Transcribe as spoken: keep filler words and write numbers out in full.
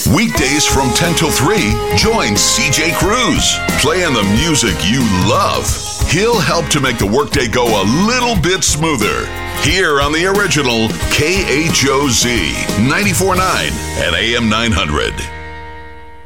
Weekdays from ten till three, join C J Cruz, playing the music you love. He'll help to make the workday go a little bit smoother. Here on the original K H O Z ninety-four point nine and A M nine hundred.